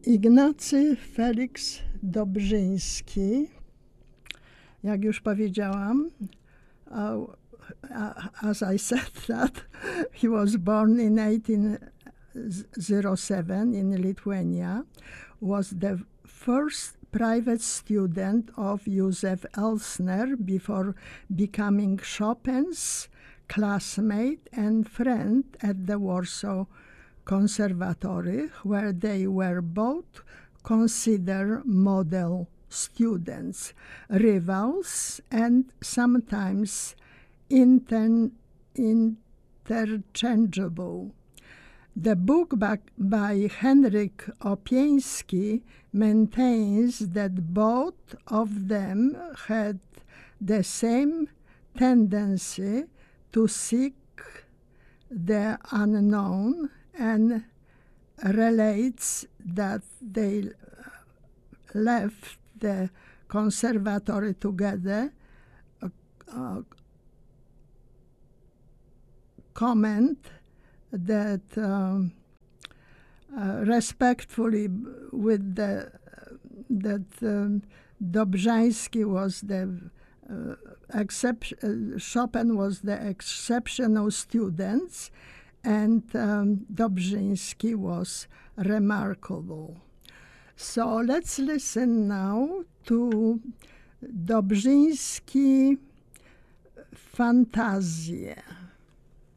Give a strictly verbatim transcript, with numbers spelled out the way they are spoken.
Ignacy Felix Dobrzyński, jak już powiedziałam, uh, as I said that, he was born in eighteen oh seven in Lithuania, was the first private student of Józef Elsner before becoming Chopin's classmate and friend at the Warsaw Conservatory, where they were both considered model students, rivals, and sometimes inter interchangeable. The book by, by Henryk Opieński maintains that both of them had the same tendency to seek the unknown, and relates that they left the conservatory together, uh, uh, comment that um, uh, respectfully with the that um, Dobrzyński was the uh, exception, uh, Chopin was the exceptional students, and um, Dobrzyński was remarkable. So let's listen now to Dobrzyński Fantazje.